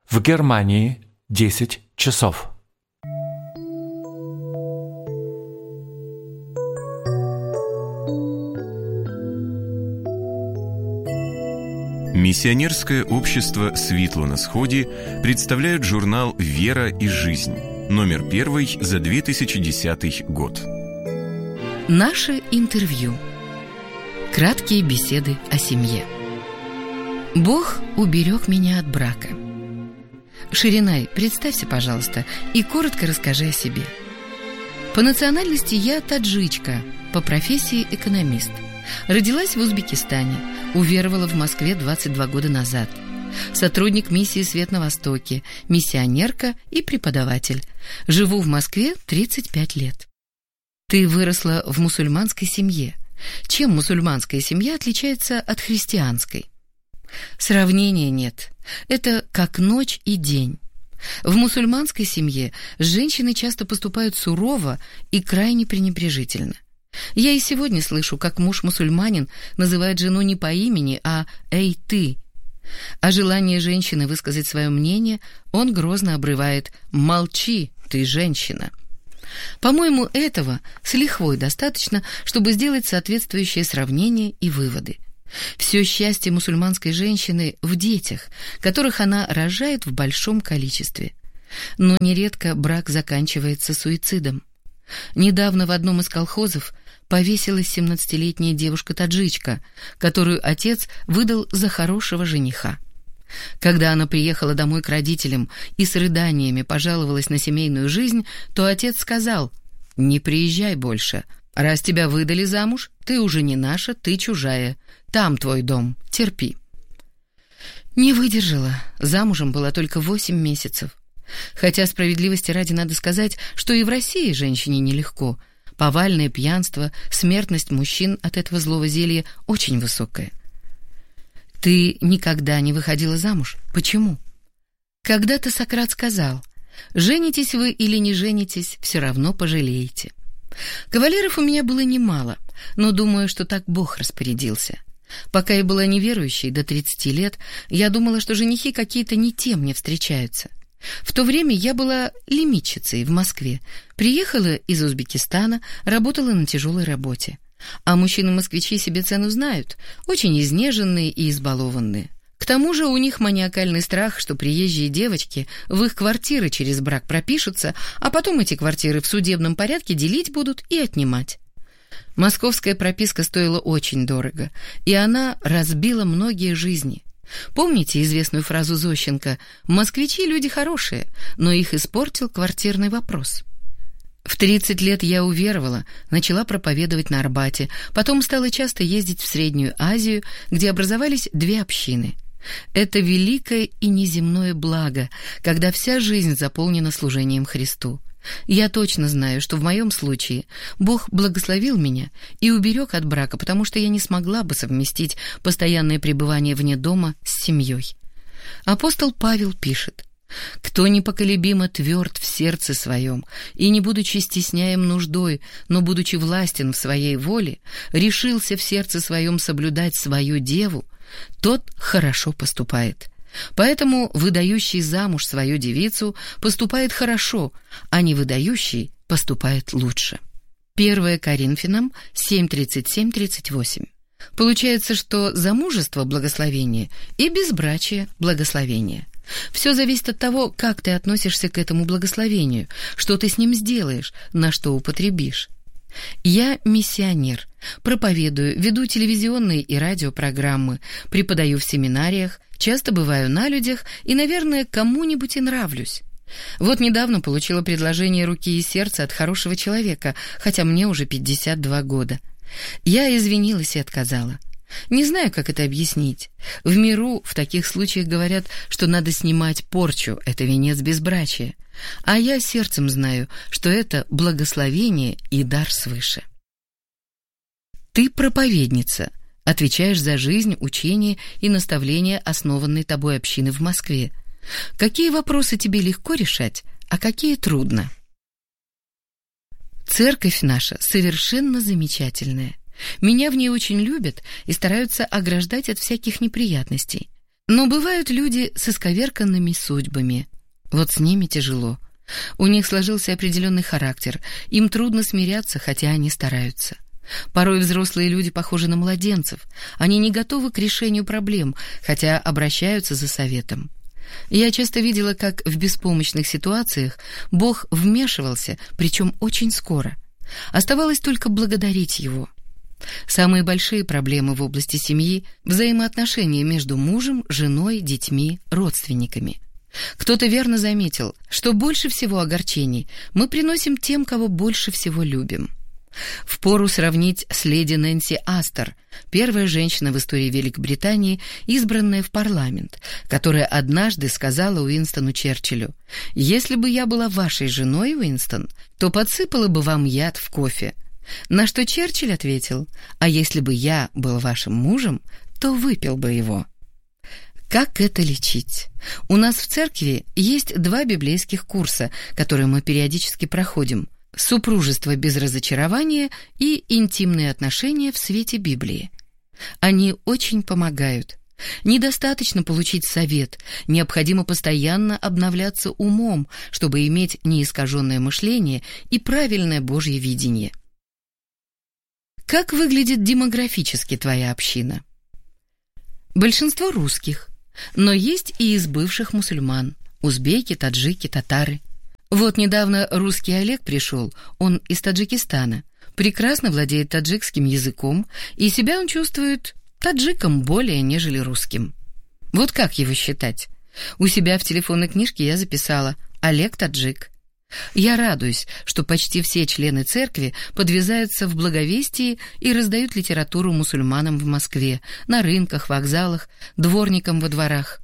В Германии 10 часов. Миссионерское общество «Светло на сходе» представляет журнал «Вера и жизнь», номер 1 за 2010 год. Наше интервью. Краткие беседы о семье. Бог уберег меня от брака. Ширинай, представься, пожалуйста, и коротко расскажи о себе. По национальности я таджичка, по профессии экономист. Родилась в Узбекистане, уверовала в Москве 22 года назад. Сотрудник миссии «Свет на Востоке», миссионерка и преподаватель. Живу в Москве 35 лет. Ты выросла в мусульманской семье. Чем мусульманская семья отличается от христианской? Сравнения нет. Это как ночь и день. В мусульманской семье женщины часто поступают сурово и крайне пренебрежительно. Я и сегодня слышу, как муж-мусульманин называет жену не по имени, а «эй, ты». А желание женщины высказать свое мнение он грозно обрывает: «Молчи, ты женщина». По-моему, этого с лихвой достаточно, чтобы сделать соответствующее сравнение и выводы. Все счастье мусульманской женщины в детях, которых она рожает в большом количестве. Но нередко брак заканчивается суицидом. Недавно в одном из колхозов повесилась 17-летняя девушка-таджичка, которую отец выдал за хорошего жениха. Когда она приехала домой к родителям и с рыданиями пожаловалась на семейную жизнь, то отец сказал: «Не приезжай больше. Раз тебя выдали замуж, ты уже не наша, ты чужая. Там твой дом, терпи». Не выдержала. Замужем была только 8 месяцев. Хотя справедливости ради надо сказать, что и в России женщине нелегко. Повальное пьянство, смертность мужчин от этого злого зелья очень высокая. Ты никогда не выходила замуж. Почему? Когда-то Сократ сказал: «Женитесь вы или не женитесь, все равно пожалеете». Кавалеров у меня было немало, но думаю, что так Бог распорядился. Пока я была неверующей до 30 лет, я думала, что женихи какие-то не те мне встречаются. В то время я была лимитчицей в Москве, приехала из Узбекистана, работала на тяжелой работе. А мужчины-москвичи себе цену знают, очень изнеженные и избалованные. К тому же у них маниакальный страх, что приезжие девочки в их квартиры через брак пропишутся, а потом эти квартиры в судебном порядке делить будут и отнимать. Московская прописка стоила очень дорого, и она разбила многие жизни. Помните известную фразу Зощенко: «Москвичи люди хорошие, но их испортил квартирный вопрос». В 30 лет я уверовала, начала проповедовать на Арбате, потом стала часто ездить в Среднюю Азию, где образовались 2 общины. Это великое и неземное благо, когда вся жизнь заполнена служением Христу. Я точно знаю, что в моем случае Бог благословил меня и уберег от брака, потому что я не смогла бы совместить постоянное пребывание вне дома с семьей. Апостол Павел пишет: «Кто непоколебимо тверд в сердце своем, и не будучи стесняем нуждой, но будучи властен в своей воле, решился в сердце своем соблюдать свою деву, тот хорошо поступает». Поэтому выдающий замуж свою девицу поступает хорошо, а не выдающий поступает лучше. 1 Коринфянам 7:37-38. Получается, что замужество – благословение и безбрачие – благословение. Все зависит от того, как ты относишься к этому благословению, что ты с ним сделаешь, на что употребишь. Я миссионер, проповедую, веду телевизионные и радиопрограммы, преподаю в семинариях, часто бываю на людях и, наверное, кому-нибудь и нравлюсь. Вот недавно получила предложение руки и сердца от хорошего человека, хотя мне уже 52 года. Я извинилась и отказала. Не знаю, как это объяснить. В миру в таких случаях говорят, что надо снимать порчу, это венец безбрачия. А я сердцем знаю, что это благословение и дар свыше. Ты проповедница, отвечаешь за жизнь, учение и наставления основанной тобой общины в Москве. Какие вопросы тебе легко решать, а какие трудно? Церковь наша совершенно замечательная. Меня в ней очень любят и стараются ограждать от всяких неприятностей. Но бывают люди с исковерканными судьбами. Вот с ними тяжело. У них сложился определенный характер, им трудно смиряться, хотя они стараются. Порой взрослые люди похожи на младенцев, они не готовы к решению проблем, хотя обращаются за советом. Я часто видела, как в беспомощных ситуациях Бог вмешивался, причем очень скоро. Оставалось только благодарить Его. Самые большие проблемы в области семьи – взаимоотношения между мужем, женой, детьми, родственниками. Кто-то верно заметил, что больше всего огорчений мы приносим тем, кого больше всего любим. Впору сравнить с леди Нэнси Астер, первая женщина в истории Великобритании, избранная в парламент, которая однажды сказала Уинстону Черчиллю: «Если бы я была вашей женой, Уинстон, то подсыпала бы вам яд в кофе». На что Черчилль ответил: «А если бы я был вашим мужем, то выпил бы его». Как это лечить? У нас в церкви есть 2 библейских курса, которые мы периодически проходим: «Супружество без разочарования» и «Интимные отношения в свете Библии». Они очень помогают. Недостаточно получить совет, необходимо постоянно обновляться умом, чтобы иметь неискаженное мышление и правильное Божье видение. Как выглядит демографически твоя община? Большинство русских, но есть и из бывших мусульман: узбеки, таджики, татары. Вот недавно русский Олег пришел, он из Таджикистана, прекрасно владеет таджикским языком, и себя он чувствует таджиком более, нежели русским. Вот как его считать? У себя в телефонной книжке я записала: Олег таджик. Я радуюсь, что почти все члены церкви подвязаются в благовестии и раздают литературу мусульманам в Москве, на рынках, вокзалах, дворникам во дворах.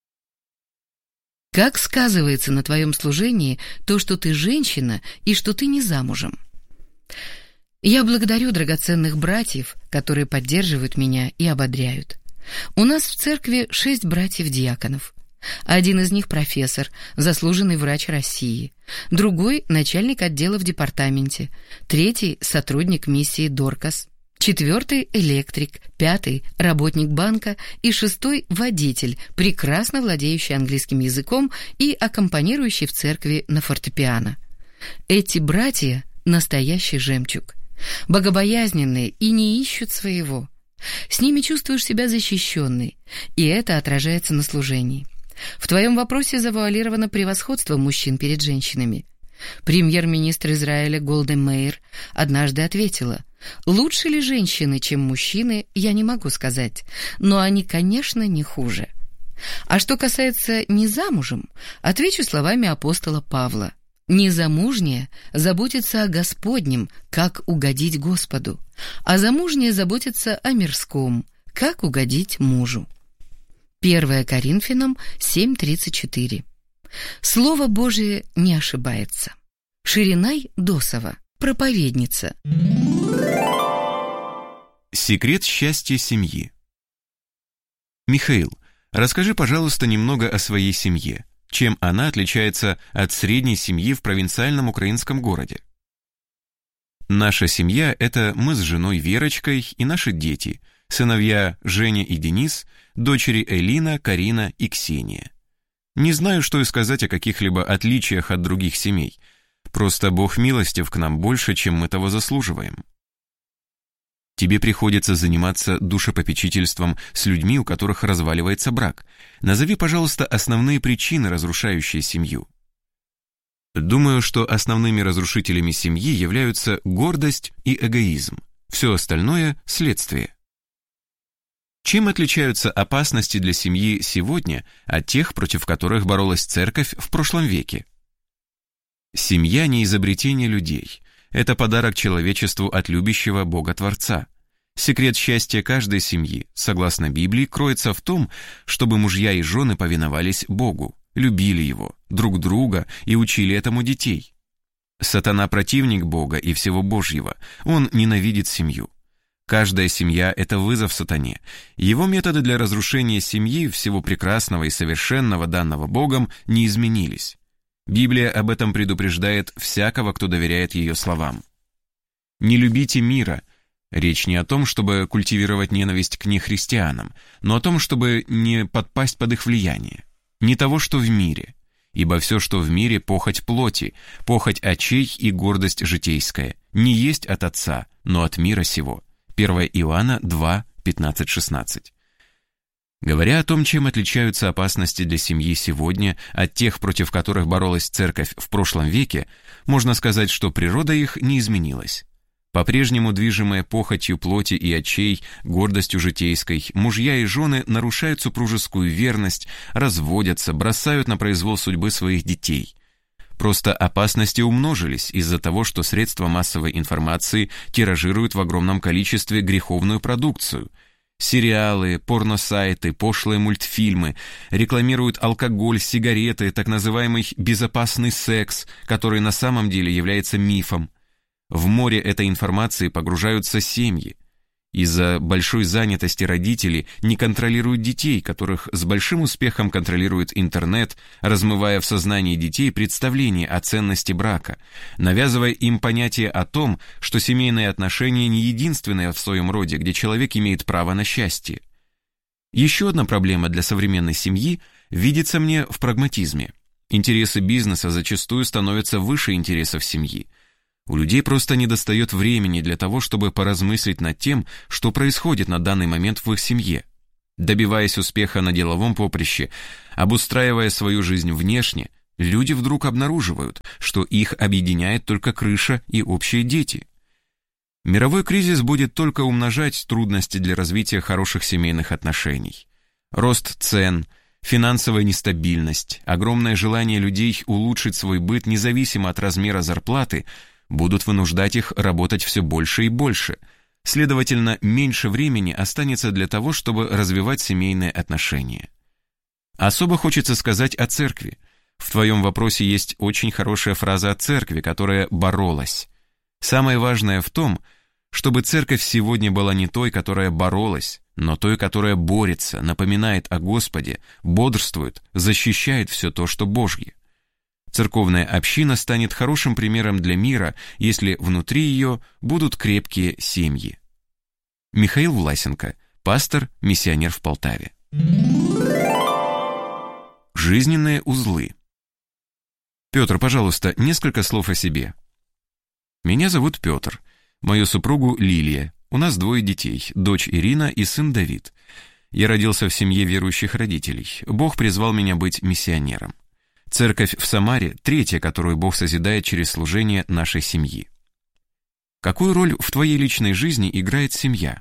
Как сказывается на твоем служении то, что ты женщина и что ты не замужем? Я благодарю драгоценных братьев, которые поддерживают меня и ободряют. У нас в церкви 6 братьев-диаконов. Один из них профессор, заслуженный врач России, другой — начальник отдела в департаменте, третий — сотрудник миссии Доркас, 4-й — электрик, 5-й — работник банка и 6-й — водитель, прекрасно владеющий английским языком и аккомпанирующий в церкви на фортепиано. Эти братья — настоящий жемчуг, богобоязненные и не ищут своего. С ними чувствуешь себя защищенной, и это отражается на служении. В твоем вопросе завуалировано превосходство мужчин перед женщинами. Премьер-министр Израиля Голда Меир однажды ответила: «Лучше ли женщины, чем мужчины, я не могу сказать, но они, конечно, не хуже». А что касается незамужем, отвечу словами апостола Павла: «Незамужняя заботится о Господнем, как угодить Господу, а замужняя заботится о мирском, как угодить мужу». 1 Коринфянам 7:34. Слово Божие не ошибается. Ширинай Досова, проповедница. Секрет счастья семьи. Михаил, расскажи, пожалуйста, немного о своей семье. Чем она отличается от средней семьи в провинциальном украинском городе? Наша семья – это мы с женой Верочкой и наши дети, сыновья Женя и Денис, дочери Элина, Карина и Ксения. Не знаю, что и сказать о каких-либо отличиях от других семей. Просто Бог милостив к нам больше, чем мы того заслуживаем. Тебе приходится заниматься душепопечительством с людьми, у которых разваливается брак. Назови, пожалуйста, основные причины, разрушающие семью. Думаю, что основными разрушителями семьи являются гордость и эгоизм. Все остальное – следствие. Чем отличаются опасности для семьи сегодня от тех, против которых боролась церковь в прошлом веке? Семья не изобретение людей. Это подарок человечеству от любящего Бога-Творца. Секрет счастья каждой семьи, согласно Библии, кроется в том, чтобы мужья и жены повиновались Богу, любили Его, друг друга и учили этому детей. Сатана – противник Бога и всего Божьего, он ненавидит семью. Каждая семья – это вызов сатане. Его методы для разрушения семьи, всего прекрасного и совершенного, данного Богом, не изменились. Библия об этом предупреждает всякого, кто доверяет ее словам. «Не любите мира, Речь не о том, чтобы культивировать ненависть к нехристианам, но о том, чтобы не подпасть под их влияние. Не того, что в мире. Ибо все, что в мире, похоть плоти, похоть очей и гордость житейская, не есть от Отца, но от мира сего. 1 Иоанна 2, 15-16. Говоря о том, чем отличаются опасности для семьи сегодня от тех, против которых боролась церковь в прошлом веке, можно сказать, что природа их не изменилась. По-прежнему движимая похотью плоти и очей, гордостью житейской, мужья и жены нарушают супружескую верность, разводятся, бросают на произвол судьбы своих детей. Просто опасности умножились из-за того, что средства массовой информации тиражируют в огромном количестве греховную продукцию. Сериалы, порносайты, пошлые мультфильмы рекламируют алкоголь, сигареты, так называемый безопасный секс, который на самом деле является мифом. В море этой информации погружаются семьи. Из-за большой занятости родители не контролируют детей, которых с большим успехом контролирует интернет, размывая в сознании детей представление о ценности брака, навязывая им понятие о том, что семейные отношения не единственные в своем роде, где человек имеет право на счастье. Еще одна проблема для современной семьи видится мне в прагматизме. Интересы бизнеса зачастую становятся выше интересов семьи. У людей просто недостает времени для того, чтобы поразмыслить над тем, что происходит на данный момент в их семье. Добиваясь успеха на деловом поприще, обустраивая свою жизнь внешне, люди вдруг обнаруживают, что их объединяет только крыша и общие дети. Мировой кризис будет только умножать трудности для развития хороших семейных отношений. Рост цен, финансовая нестабильность, огромное желание людей улучшить свой быт независимо от размера зарплаты будут вынуждать их работать все больше и больше. Следовательно, меньше времени останется для того, чтобы развивать семейные отношения. Особо хочется сказать о церкви. В твоем вопросе есть очень хорошая фраза о церкви, которая боролась. Самое важное в том, чтобы церковь сегодня была не той, которая боролась, но той, которая борется, напоминает о Господе, бодрствует, защищает все то, что Божье. Церковная община станет хорошим примером для мира, если внутри ее будут крепкие семьи. Михаил Власенко, пастор, миссионер в Полтаве. Жизненные узлы. Петр, пожалуйста, несколько слов о себе. Меня зовут Петр, мою супругу Лилия. У нас 2 детей, дочь Ирина и сын Давид. Я родился в семье верующих родителей. Бог призвал меня быть миссионером. Церковь в Самаре – 3-я, которую Бог созидает через служение нашей семьи. Какую роль в твоей личной жизни играет семья?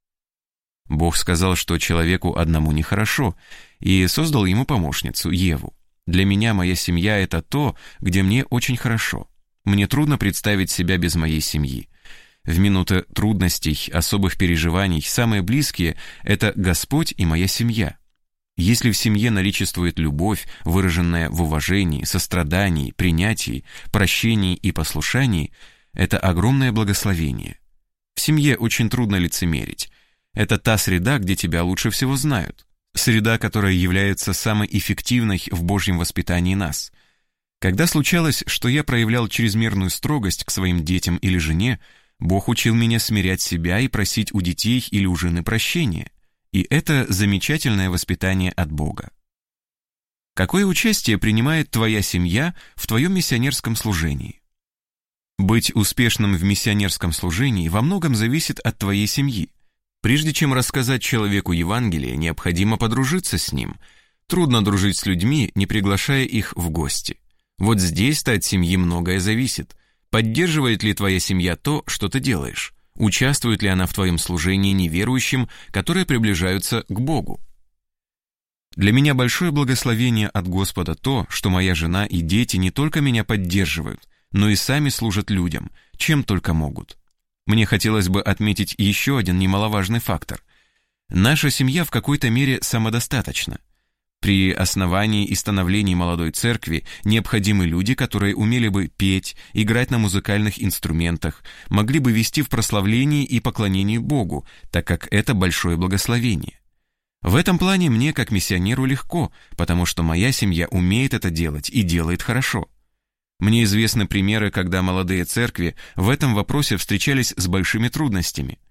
Бог сказал, что человеку одному нехорошо, и создал ему помощницу, Еву. Для меня моя семья – это то, где мне очень хорошо. Мне трудно представить себя без моей семьи. В минуты трудностей, особых переживаний, самые близкие – это Господь и моя семья. Если в семье наличествует любовь, выраженная в уважении, сострадании, принятии, прощении и послушании, это огромное благословение. В семье очень трудно лицемерить. Это та среда, где тебя лучше всего знают. Среда, которая является самой эффективной в Божьем воспитании нас. Когда случалось, что я проявлял чрезмерную строгость к своим детям или жене, Бог учил меня смирять себя и просить у детей или у жены прощения. И это замечательное воспитание от Бога. Какое участие принимает твоя семья в твоем миссионерском служении? Быть успешным в миссионерском служении во многом зависит от твоей семьи. Прежде чем рассказать человеку Евангелие, необходимо подружиться с ним. Трудно дружить с людьми, не приглашая их в гости. Вот здесь-то от семьи многое зависит. Поддерживает ли твоя семья то, что ты делаешь? Участвует ли она в твоем служении неверующим, которые приближаются к Богу? Для меня большое благословение от Господа то, что моя жена и дети не только меня поддерживают, но и сами служат людям, чем только могут. Мне хотелось бы отметить еще один немаловажный фактор. Наша семья в какой-то мере самодостаточна. При основании и становлении молодой церкви необходимы люди, которые умели бы петь, играть на музыкальных инструментах, могли бы вести в прославлении и поклонении Богу, так как это большое благословение. В этом плане мне, как миссионеру, легко, потому что моя семья умеет это делать и делает хорошо. Мне известны примеры, когда молодые церкви в этом вопросе встречались с большими трудностями.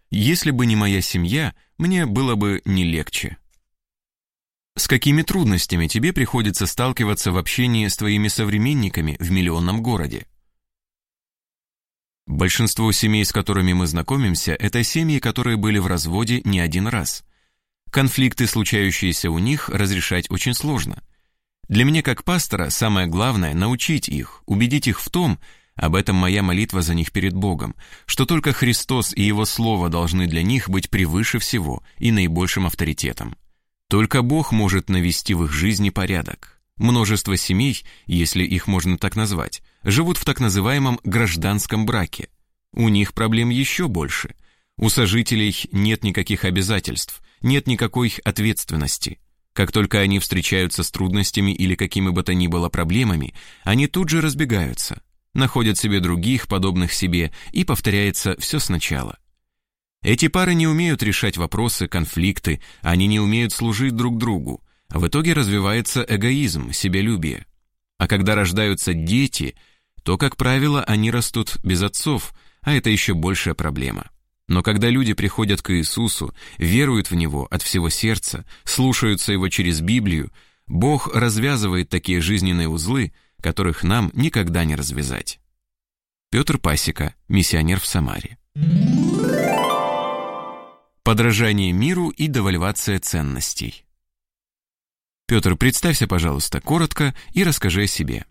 Если бы не моя семья, мне было бы не легче. С какими трудностями тебе приходится сталкиваться в общении с твоими современниками в миллионном городе? Большинство семей, с которыми мы знакомимся, это семьи, которые были в разводе не один раз. Конфликты, случающиеся у них, разрешать очень сложно. Для меня, как пастора, самое главное – научить их, убедить их в том, об этом моя молитва за них перед Богом, что только Христос и Его Слово должны для них быть превыше всего и наибольшим авторитетом. Только Бог может навести в их жизни порядок. Множество семей, если их можно так назвать, живут в так называемом гражданском браке. У них проблем еще больше. У сожителей нет никаких обязательств, нет никакой ответственности. Как только они встречаются с трудностями или какими бы то ни было проблемами, они тут же разбегаются, находят себе других, подобных себе, и повторяется все сначала. Эти пары не умеют решать вопросы, конфликты, они не умеют служить друг другу, а в итоге развивается эгоизм, себялюбие. А когда рождаются дети, то, как правило, они растут без отцов, а это еще большая проблема. Но когда люди приходят к Иисусу, веруют в Него от всего сердца, слушаются Его через Библию, Бог развязывает такие жизненные узлы, которых нам никогда не развязать. Петр Пасека, миссионер в Самаре. Подражание миру и девальвация ценностей. Петр, представься, пожалуйста, коротко и расскажи о себе.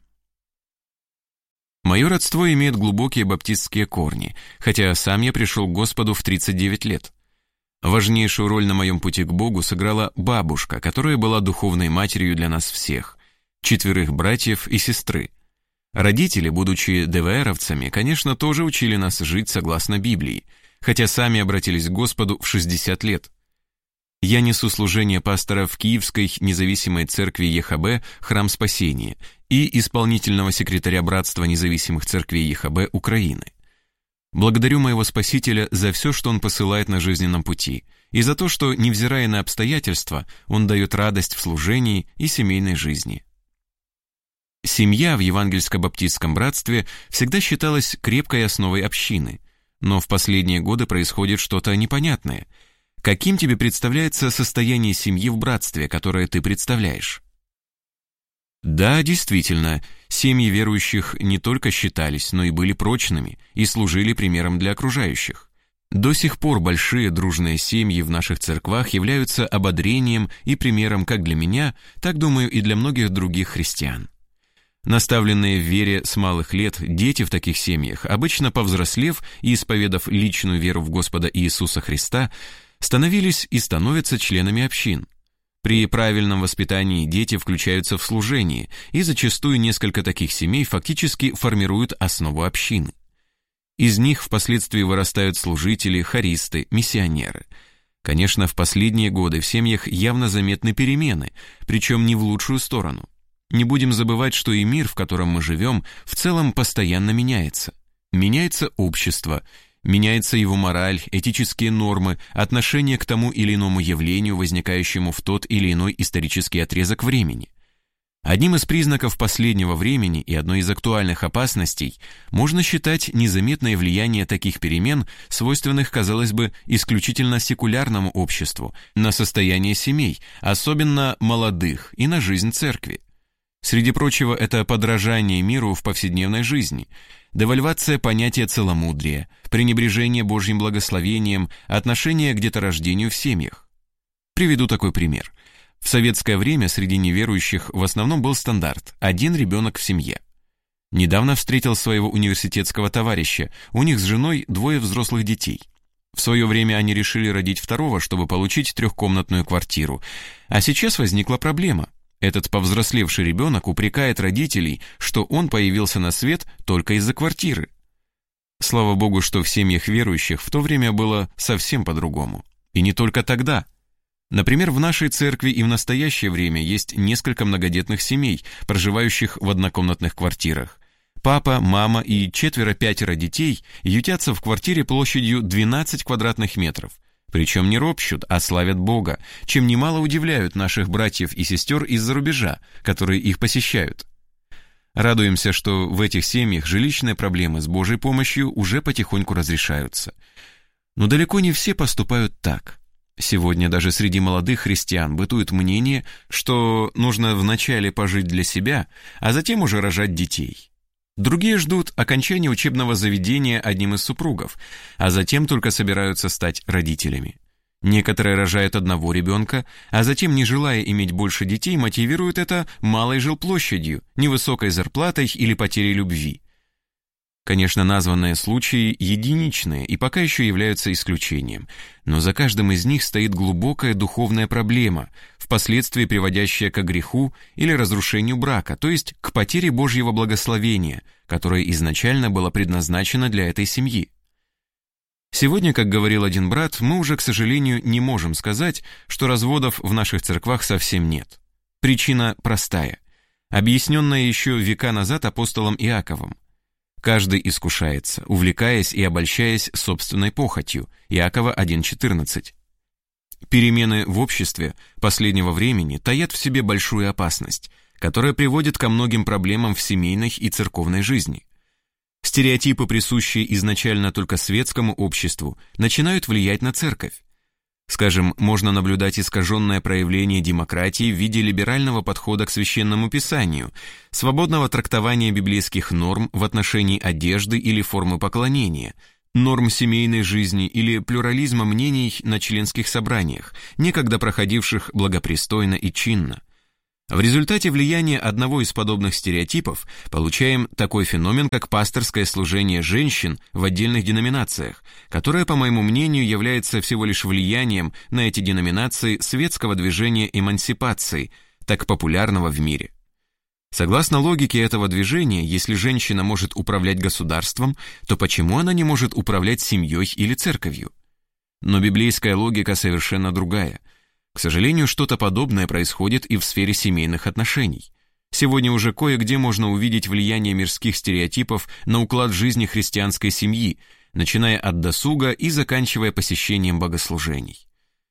Мое родство имеет глубокие баптистские корни, хотя сам я пришел к Господу в 39 лет. Важнейшую роль на моем пути к Богу сыграла бабушка, которая была духовной матерью для нас всех, 4 братьев и сестры. Родители, будучи ДВРовцами, конечно, тоже учили нас жить согласно Библии, хотя сами обратились к Господу в 60 лет. Я несу служение пастора в Киевской независимой церкви ЕХБ «Храм Спасения» и исполнительного секретаря Братства независимых церквей ЕХБ Украины. Благодарю моего Спасителя за все, что Он посылает на жизненном пути, и за то, что, невзирая на обстоятельства, Он дает радость в служении и семейной жизни. Семья в Евангельско-баптистском братстве всегда считалась крепкой основой общины, но в последние годы происходит что-то непонятное. Каким тебе представляется состояние семьи в братстве, которое ты представляешь? Да, действительно, семьи верующих не только считались, но и были прочными и служили примером для окружающих. До сих пор большие дружные семьи в наших церквах являются ободрением и примером как для меня, так, думаю, и для многих других христиан. Наставленные в вере с малых лет дети в таких семьях, обычно повзрослев и исповедав личную веру в Господа Иисуса Христа, становились и становятся членами общин. При правильном воспитании дети включаются в служение, и зачастую несколько таких семей фактически формируют основу общины. Из них впоследствии вырастают служители, хористы, миссионеры. Конечно, в последние годы в семьях явно заметны перемены, причем не в лучшую сторону. Не будем забывать, что и мир, в котором мы живем, в целом постоянно меняется. Меняется общество, меняется его мораль, этические нормы, отношение к тому или иному явлению, возникающему в тот или иной исторический отрезок времени. Одним из признаков последнего времени и одной из актуальных опасностей можно считать незаметное влияние таких перемен, свойственных, казалось бы, исключительно секулярному обществу, на состояние семей, особенно молодых, и на жизнь церкви. Среди прочего, это подражание миру в повседневной жизни, девальвация понятия целомудрия, пренебрежение Божьим благословением, отношение к деторождению в семьях. Приведу такой пример. В советское время среди неверующих в основном был стандарт – 1 ребенок в семье. Недавно встретил своего университетского товарища, у них с женой 2 взрослых детей. В свое время они решили родить 2-го, чтобы получить 3-комнатную квартиру. А сейчас возникла проблема. Этот повзрослевший ребенок упрекает родителей, что он появился на свет только из-за квартиры. Слава Богу, что в семьях верующих в то время было совсем по-другому. И не только тогда. Например, в нашей церкви и в настоящее время есть несколько многодетных семей, проживающих в однокомнатных квартирах. Папа, мама и 4-5 детей ютятся в квартире площадью 12 квадратных метров. Причем не ропщут, а славят Бога, чем немало удивляют наших братьев и сестер из-за рубежа, которые их посещают. Радуемся, что в этих семьях жилищные проблемы с Божьей помощью уже потихоньку разрешаются. Но далеко не все поступают так. Сегодня даже среди молодых христиан бытует мнение, что нужно вначале пожить для себя, а затем уже рожать детей. Другие ждут окончания учебного заведения одним из супругов, а затем только собираются стать родителями. Некоторые рожают одного ребенка, а затем, не желая иметь больше детей, мотивируют это малой жилплощадью, невысокой зарплатой или потерей любви. Конечно, названные случаи единичные и пока еще являются исключением, но за каждым из них стоит глубокая духовная проблема, впоследствии приводящая к греху или разрушению брака, то есть к потере Божьего благословения, которое изначально было предназначено для этой семьи. Сегодня, как говорил один брат, мы уже, к сожалению, не можем сказать, что разводов в наших церквах совсем нет. Причина простая, объясненная еще века назад апостолом Иаковом. Каждый искушается, увлекаясь и обольщаясь собственной похотью. Иакова 1:14. Перемены в обществе последнего времени таят в себе большую опасность, которая приводит ко многим проблемам в семейной и церковной жизни. Стереотипы, присущие изначально только светскому обществу, начинают влиять на церковь. Скажем, можно наблюдать искаженное проявление демократии в виде либерального подхода к священному писанию, свободного трактования библейских норм в отношении одежды или формы поклонения, норм семейной жизни или плюрализма мнений на членских собраниях, некогда проходивших благопристойно и чинно. В результате влияния одного из подобных стереотипов получаем такой феномен, как пасторское служение женщин в отдельных деноминациях, которое, по моему мнению, является всего лишь влиянием на эти деноминации светского движения эмансипации, так популярного в мире. Согласно логике этого движения, если женщина может управлять государством, то почему она не может управлять семьей или церковью? Но библейская логика совершенно другая. К сожалению, что-то подобное происходит и в сфере семейных отношений. Сегодня уже кое-где можно увидеть влияние мирских стереотипов на уклад жизни христианской семьи, начиная от досуга и заканчивая посещением богослужений.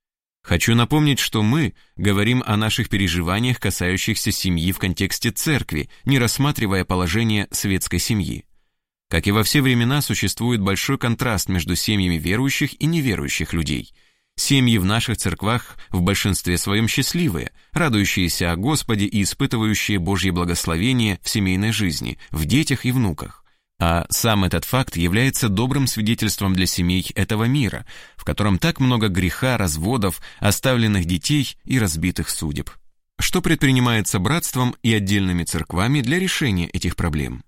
Хочу напомнить, что мы говорим о наших переживаниях, касающихся семьи в контексте церкви, не рассматривая положение светской семьи. Как и во все времена, существует большой контраст между семьями верующих и неверующих людей. Семьи в наших церквах в большинстве своем счастливые, радующиеся о Господе и испытывающие Божье благословение в семейной жизни, в детях и внуках. А сам этот факт является добрым свидетельством для семей этого мира, в котором так много греха, разводов, оставленных детей и разбитых судеб. Что предпринимается братством и отдельными церквами для решения этих проблем?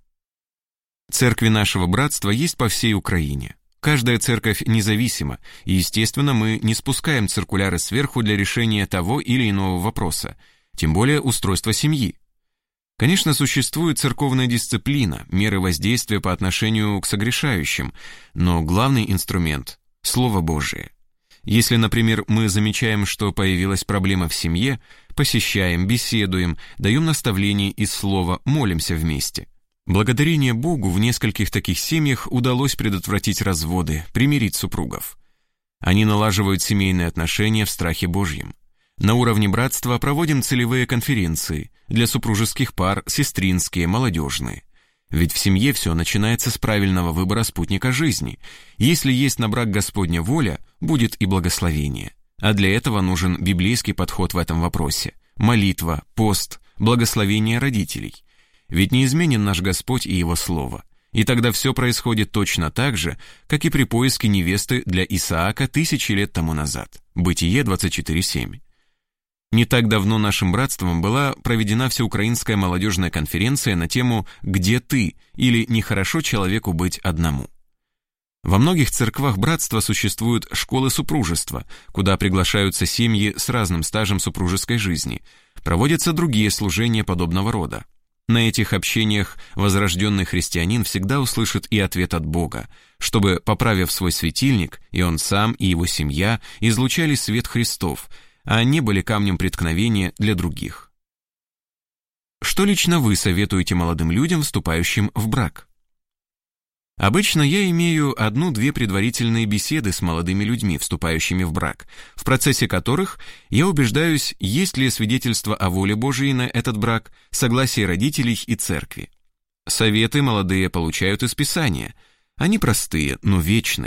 Церкви нашего братства есть по всей Украине. Каждая церковь независима, и, естественно, мы не спускаем циркуляры сверху для решения того или иного вопроса, тем более устройства семьи. Конечно, существует церковная дисциплина, меры воздействия по отношению к согрешающим, но главный инструмент – Слово Божие. Если, например, мы замечаем, что появилась проблема в семье, посещаем, беседуем, даем наставления из Слова, молимся вместе. Благодарение Богу в нескольких таких семьях удалось предотвратить разводы, примирить супругов. Они налаживают семейные отношения в страхе Божьем. На уровне братства проводим целевые конференции для супружеских пар, сестринские, молодежные. Ведь в семье все начинается с правильного выбора спутника жизни. Если есть на брак Господня воля, будет и благословение. А для этого нужен библейский подход в этом вопросе. Молитва, пост, благословение родителей. Ведь неизменен наш Господь и Его Слово. И тогда все происходит точно так же, как и при поиске невесты для Исаака 1000 лет тому назад. Бытие 24:7. Не так давно нашим братством была проведена всеукраинская молодежная конференция на тему «Где ты?» или «Нехорошо человеку быть одному». Во многих церквах братства существуют школы супружества, куда приглашаются семьи с разным стажем супружеской жизни. Проводятся другие служения подобного рода. На этих общениях возрожденный христианин всегда услышит и ответ от Бога, чтобы, поправив свой светильник, и он сам, и его семья излучали свет Христов, а не были камнем преткновения для других. Что лично вы советуете молодым людям, вступающим в брак? Обычно я имею 1-2 предварительные беседы с молодыми людьми, вступающими в брак, в процессе которых я убеждаюсь, есть ли свидетельство о воле Божией на этот брак, согласие родителей и церкви. Советы молодые получают из Писания. Они простые, но вечные.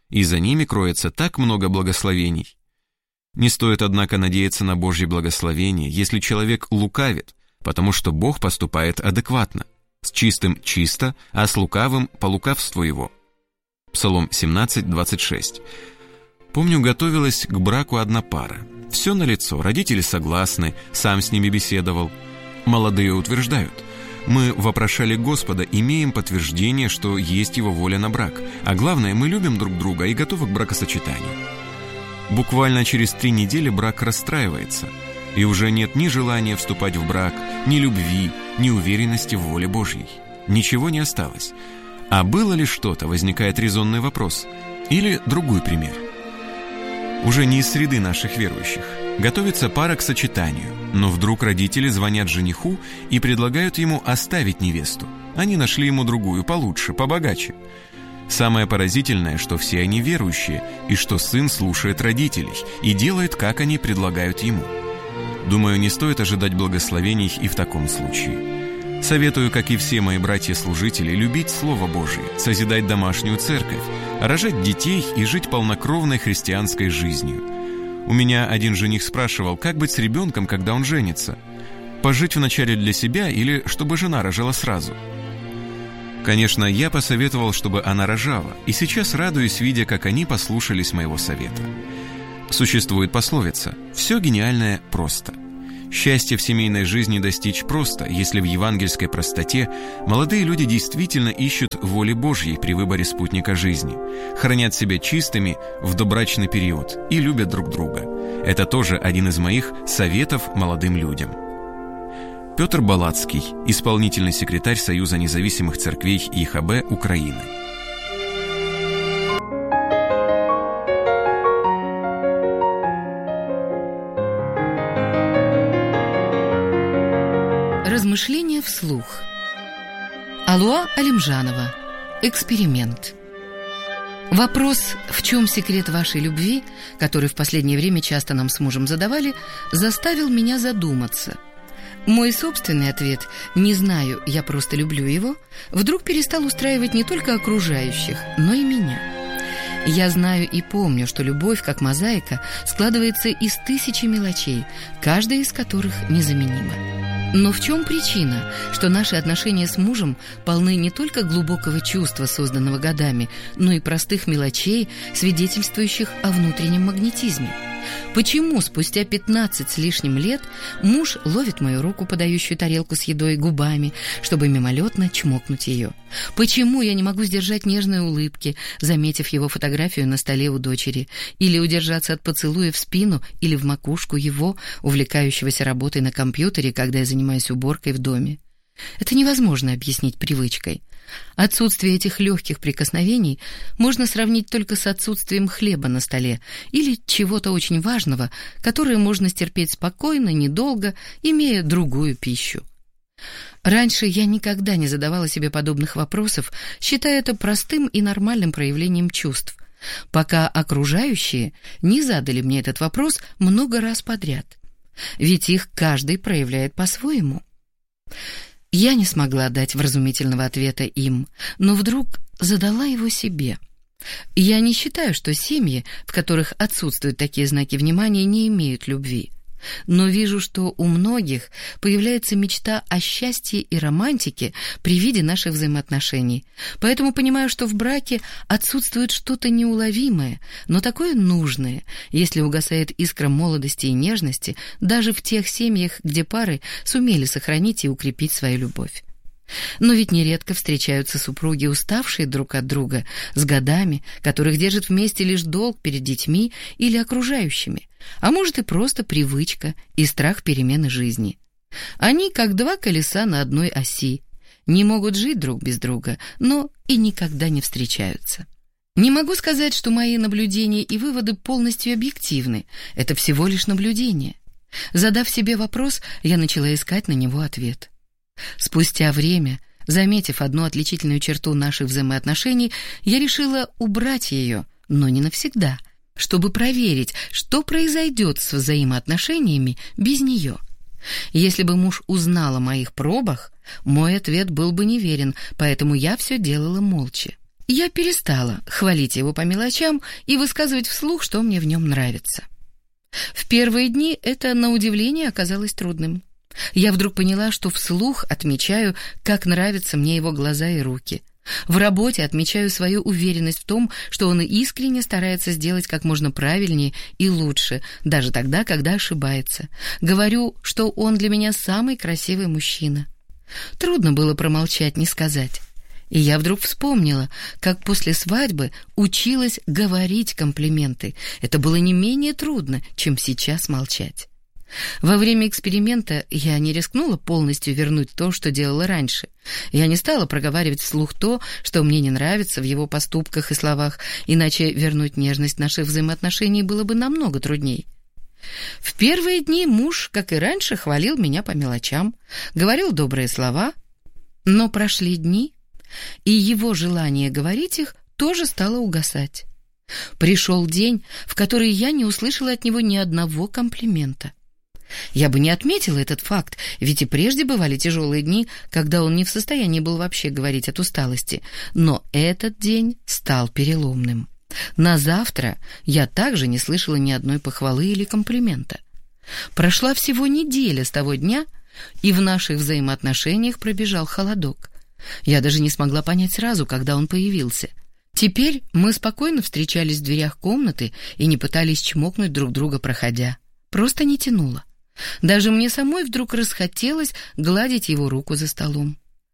и за ними кроется так много благословений. Не стоит, однако, надеяться на Божье благословение, если человек лукавит, потому что Бог поступает адекватно. С чистым чисто, а с лукавым по лукавству его. Псалом 17:26. Помню, готовилась к браку одна пара. Все налицо, родители согласны, сам с ними беседовал. Молодые утверждают: мы вопрошали Господа, имеем подтверждение, что есть Его воля на брак, а главное, мы любим друг друга и готовы к бракосочетанию. Буквально через 3 недели брак расстраивается, и уже нет ни желания вступать в брак, ни любви, ни уверенности в воле Божьей. Ничего не осталось. А было ли что-то, возникает резонный вопрос. Или другой пример. Уже не из среды наших верующих. Готовится пара к сочетанию, но вдруг родители звонят жениху и предлагают ему оставить невесту. Они нашли ему другую, получше, побогаче. Самое поразительное, что все они верующие, и что сын слушает родителей и делает, как они предлагают ему. Думаю, не стоит ожидать благословений и в таком случае. Советую, как и все мои братья-служители, любить Слово Божие, созидать домашнюю церковь, рожать детей и жить полнокровной христианской жизнью. У меня один жених спрашивал, как быть с ребенком, когда он женится? Пожить вначале для себя или чтобы жена рожала сразу? Конечно, я посоветовал, чтобы она рожала, и сейчас радуюсь, видя, как они послушались моего совета. Существует пословица: «Все гениальное просто». Счастье в семейной жизни достичь просто, если в евангельской простоте молодые люди действительно ищут воли Божьей при выборе спутника жизни, хранят себя чистыми в добрачный период и любят друг друга. Это тоже один из моих советов молодым людям. Петр Балацкий, исполнительный секретарь Союза независимых церквей ИХБ Украины. Размышления вслух. Алуа Алимжанова. Эксперимент. Вопрос «В чем секрет вашей любви?», который в последнее время часто нам с мужем задавали, заставил меня задуматься. Мой собственный ответ «не знаю, я просто люблю его» вдруг перестал устраивать не только окружающих, но и меня. Я знаю и помню, что любовь, как мозаика, складывается из тысячи мелочей, каждая из которых незаменима. Но в чем причина, что наши отношения с мужем полны не только глубокого чувства, созданного годами, но и простых мелочей, свидетельствующих о внутреннем магнетизме? Почему спустя 15 с лишним лет муж ловит мою руку, подающую тарелку с едой, губами, чтобы мимолетно чмокнуть ее? Почему я не могу сдержать нежные улыбки, заметив его фотографию на столе у дочери, или удержаться от поцелуя в спину или в макушку его, увлекающегося работой на компьютере, когда я занимаюсь уборкой в доме? Это невозможно объяснить привычкой. Отсутствие этих легких прикосновений можно сравнить только с отсутствием хлеба на столе или чего-то очень важного, которое можно стерпеть спокойно, недолго, имея другую пищу. Раньше я никогда не задавала себе подобных вопросов, считая это простым и нормальным проявлением чувств, пока окружающие не задали мне этот вопрос много раз подряд. Ведь их каждый проявляет по-своему. Я не смогла дать вразумительного ответа им, но вдруг задала его себе. Я не считаю, что семьи, в которых отсутствуют такие знаки внимания, не имеют любви. Но вижу, что у многих появляется мечта о счастье и романтике при виде наших взаимоотношений. Поэтому понимаю, что в браке отсутствует что-то неуловимое, но такое нужное, если угасает искра молодости и нежности даже в тех семьях, где пары сумели сохранить и укрепить свою любовь. Но ведь нередко встречаются супруги, уставшие друг от друга, с годами, которых держит вместе лишь долг перед детьми или окружающими, а может и просто привычка и страх перемены жизни. Они как два колеса на одной оси, не могут жить друг без друга, но и никогда не встречаются. Не могу сказать, что мои наблюдения и выводы полностью объективны, это всего лишь наблюдения. Задав себе вопрос, я начала искать на него ответ. Спустя время, заметив одну отличительную черту наших взаимоотношений, я решила убрать ее, но не навсегда, чтобы проверить, что произойдет с взаимоотношениями без нее. Если бы муж узнал о моих пробах, мой ответ был бы неверен, поэтому я все делала молча. Я перестала хвалить его по мелочам и высказывать вслух, что мне в нем нравится. В первые дни это, на удивление, оказалось трудным. Я вдруг поняла, что вслух отмечаю, как нравятся мне его глаза и руки. В работе отмечаю свою уверенность в том, что он искренне старается сделать как можно правильнее и лучше, даже тогда, когда ошибается. Говорю, что он для меня самый красивый мужчина. Трудно было промолчать, не сказать. И я вдруг вспомнила, как после свадьбы училась говорить комплименты. Это было не менее трудно, чем сейчас молчать. Во время эксперимента я не рискнула полностью вернуть то, что делала раньше. Я не стала проговаривать вслух то, что мне не нравится в его поступках и словах, иначе вернуть нежность наших взаимоотношений было бы намного трудней. В первые дни муж, как и раньше, хвалил меня по мелочам, говорил добрые слова, но прошли дни, и его желание говорить их тоже стало угасать. Пришел день, в который я не услышала от него ни одного комплимента. Я бы не отметила этот факт, ведь и прежде бывали тяжелые дни, когда он не в состоянии был вообще говорить от усталости, но этот день стал переломным. На завтра я также не слышала ни одной похвалы или комплимента. Прошла всего неделя с того дня, и в наших взаимоотношениях пробежал холодок. Я даже не смогла понять сразу, когда он появился. Теперь мы спокойно встречались в дверях комнаты и не пытались чмокнуть друг друга, проходя. Просто не тянуло. Даже мне самой вдруг расхотелось гладить его руку за столом.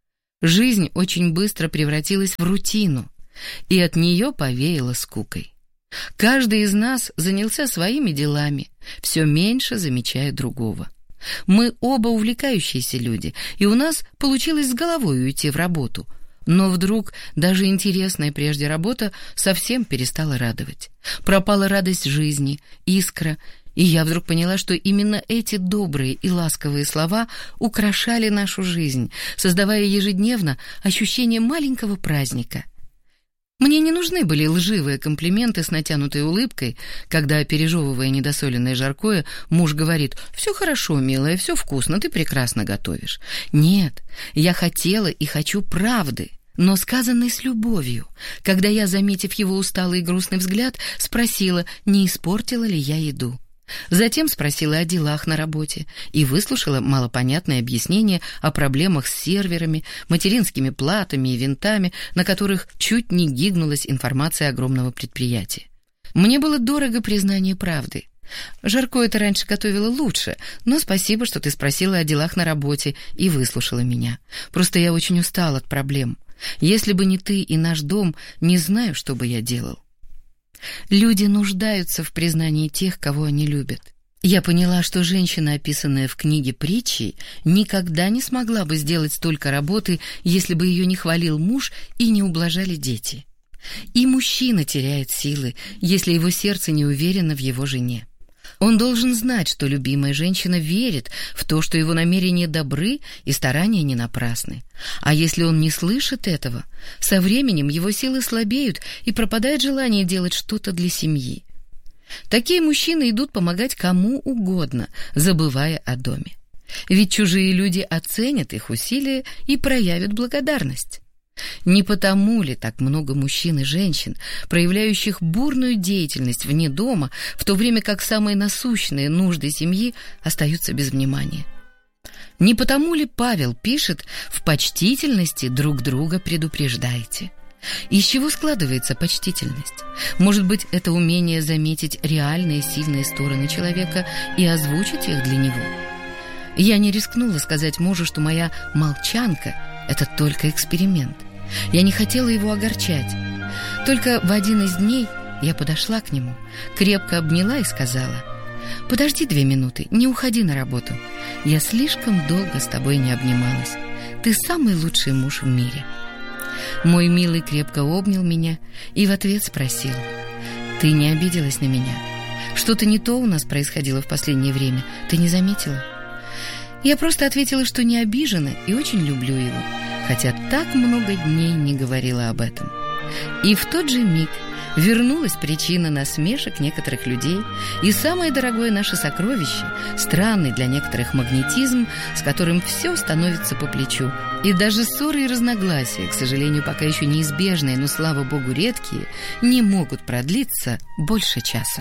Жизнь очень быстро превратилась в рутину, и от нее повеяло скукой. Каждый из нас занялся своими делами, все меньше замечая другого. Мы оба увлекающиеся люди, и у нас получилось с головой уйти в работу. Но вдруг даже интересная прежде работа совсем перестала радовать. Пропала радость жизни, искра, и я вдруг поняла, что именно эти добрые и ласковые слова украшали нашу жизнь, создавая ежедневно ощущение маленького праздника. Мне не нужны были лживые комплименты с натянутой улыбкой, когда, пережевывая недосоленное жаркое, муж говорит: «Все хорошо, милая, все вкусно, ты прекрасно готовишь». Нет, я хотела и хочу правды, но сказанной с любовью, когда я, заметив его усталый и грустный взгляд, спросила, не испортила ли я еду. Затем спросила о делах на работе и выслушала малопонятное объяснение о проблемах с серверами, материнскими платами и винтами, на которых чуть не гигнулась информация огромного предприятия. Мне было дорого признание правды. Жаркое ты раньше готовила лучше, но спасибо, что ты спросила о делах на работе и выслушала меня. Просто я очень устала от проблем. Если бы не ты и наш дом, не знаю, что бы я делал. Люди нуждаются в признании тех, кого они любят. Я поняла, что женщина, описанная в книге «Притчи», никогда не смогла бы сделать столько работы, если бы ее не хвалил муж и не ублажали дети. И мужчина теряет силы, если его сердце не уверено в его жене. Он должен знать, что любимая женщина верит в то, что его намерения добры и старания не напрасны. А если он не слышит этого, со временем его силы слабеют и пропадает желание делать что-то для семьи. Такие мужчины идут помогать кому угодно, забывая о доме. Ведь чужие люди оценят их усилия и проявят благодарность. Не потому ли так много мужчин и женщин, проявляющих бурную деятельность вне дома, в то время как самые насущные нужды семьи остаются без внимания? Не потому ли Павел пишет: «В почтительности друг друга предупреждайте»? Из чего складывается почтительность? Может быть, это умение заметить реальные сильные стороны человека и озвучить их для него? Я не рискнула сказать мужу, что моя молчанка — это только эксперимент. Я не хотела его огорчать. Только в один из дней я подошла к нему, крепко обняла и сказала: «Подожди 2 минуты, не уходи на работу. Я слишком долго с тобой не обнималась. Ты самый лучший муж в мире». Мой милый крепко обнял меня и в ответ спросил: «Ты не обиделась на меня? Что-то не то у нас происходило в последнее время, ты не заметила?» Я просто ответила, что не обижена и очень люблю его, хотя так много дней не говорила об этом. И в тот же миг Вернулась причина насмешек некоторых людей и самое дорогое наше сокровище, странный для некоторых магнетизм, с которым все становится по плечу. И даже ссоры и разногласия, к сожалению, пока еще неизбежные, но, слава богу, редкие, не могут продлиться больше часа.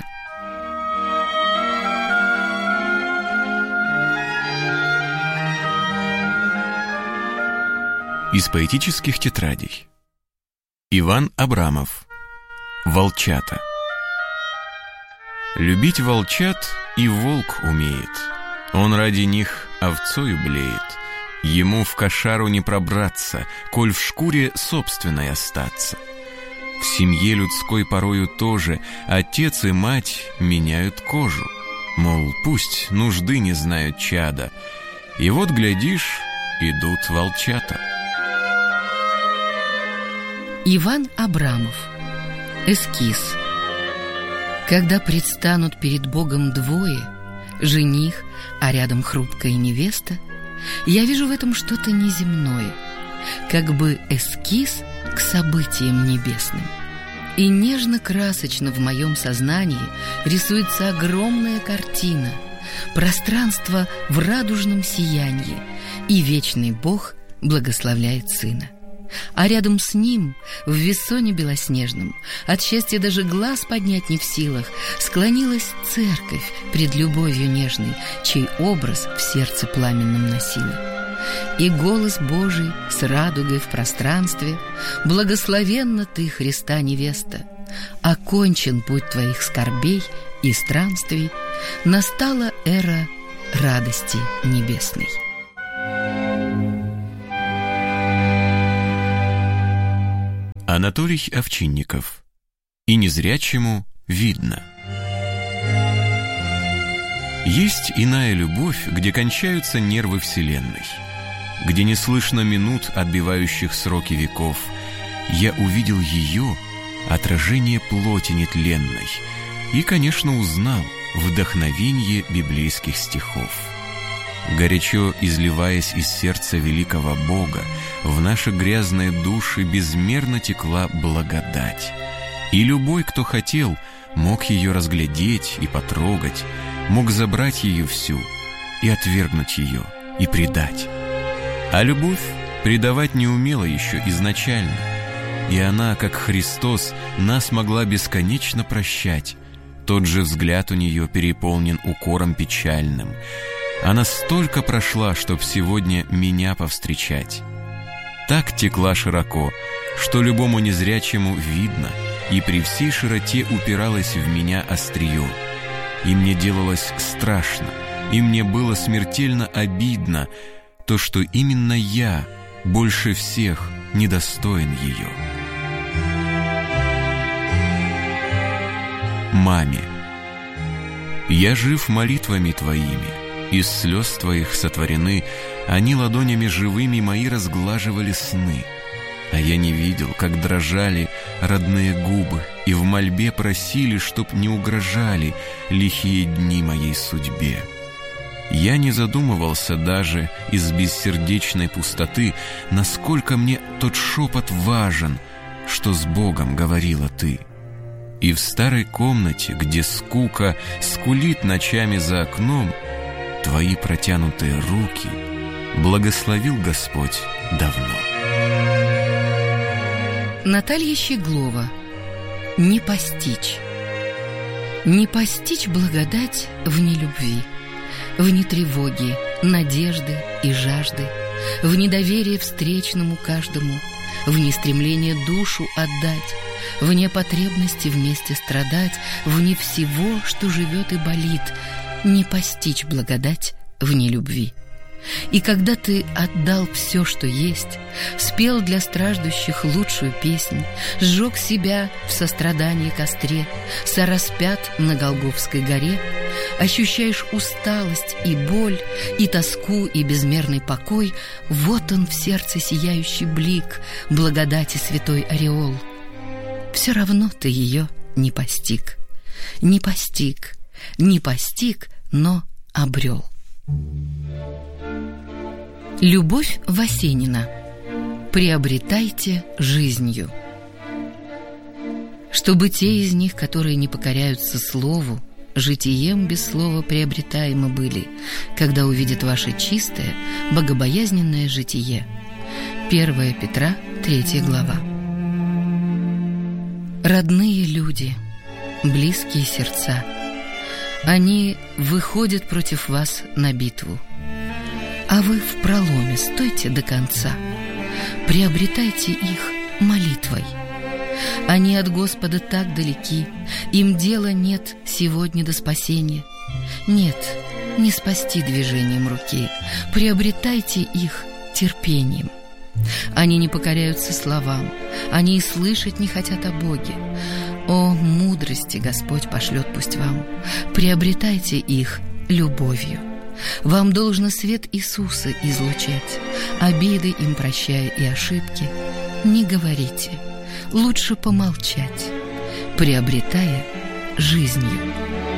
Из поэтических тетрадей. Иван Абрамов. Волчата. Любить волчат и волк умеет. Он ради них овцою блеет. Ему в кошару не пробраться, коль в шкуре собственной остаться. В семье людской порою тоже отец и мать меняют кожу. Мол, пусть нужды не знают чада. И вот, глядишь, идут волчата. Иван Абрамов. Эскиз. Когда предстанут перед Богом двое, жених, а рядом хрупкая невеста, я вижу в этом что-то неземное, как бы эскиз к событиям небесным. И нежно-красочно в моем сознании рисуется огромная картина, пространство в радужном сиянии, и вечный Бог благословляет сына. А рядом с ним, в вессоне белоснежном, от счастья даже глаз поднять не в силах, склонилась церковь пред любовью нежной, чей образ в сердце пламенном носила. И голос Божий с радугой в пространстве: «Благословенна ты, Христа невеста! Окончен путь твоих скорбей и странствий, настала эра радости небесной». Анатолий Овчинников. И незрячему видно. Есть иная любовь, где кончаются нервы вселенной, где не слышно минут, отбивающих сроки веков. Я увидел ее, отражение плоти нетленной, и, конечно, узнал вдохновенье библейских стихов. Горячо изливаясь из сердца великого Бога, в наши грязные души безмерно текла благодать. И любой, кто хотел, мог ее разглядеть и потрогать, мог забрать ее всю и отвергнуть ее, и предать. А любовь предавать не умела еще изначально, и она, как Христос, нас могла бесконечно прощать. Тот же взгляд у нее переполнен укором печальным. Она столько прошла, чтоб сегодня меня повстречать. Так текла широко, что любому незрячему видно, и при всей широте упиралась в меня острие. И мне делалось страшно, и мне было смертельно обидно то, что именно я больше всех недостоин ее. Маме. Я жив молитвами твоими, из слез твоих сотворены, они ладонями живыми мои разглаживали сны. А я не видел, как дрожали родные губы и в мольбе просили, чтоб не угрожали лихие дни моей судьбе. Я не задумывался даже из бессердечной пустоты, насколько мне тот шепот важен, что с Богом говорила ты. И в старой комнате, где скука скулит ночами за окном, твои протянутые руки благословил Господь давно. Наталья Щеглова. Не постичь. Не постичь благодать в нелюбви, в нетревоге, надежды и жажды, в недоверии встречному каждому, в нестремлении душу отдать, вне потребности вместе страдать, вне всего, что живет и болит, не постичь благодать в нелюбви. И когда ты отдал все, что есть, спел для страждущих лучшую песнь, сжег себя в сострадании костре, сораспят на Голгофской горе, ощущаешь усталость и боль, и тоску, и безмерный покой, вот он в сердце сияющий блик, благодати святой ореол. Все равно ты ее не постиг, не постиг, не постиг, но обрел. Любовь Васенина. Приобретайте жизнью. чтобы те из них, которые не покоряются слову, житием без слова приобретаемо были, когда увидят ваше чистое, богобоязненное житие. 1 Петра, 3 глава. Родные люди, близкие сердца, они выходят против вас на битву, а вы в проломе стойте до конца, приобретайте их молитвой. Они от Господа так далеки, им дела нет сегодня до спасения. Нет, не спасти движением руки, приобретайте их терпением. Они не покоряются словам, они и слышать не хотят о Боге. О, мудрости Господь пошлет пусть вам, приобретайте их любовью. Вам должно свет Иисуса излучать, обиды им прощая и ошибки. Не говорите, лучше помолчать, приобретая жизнью.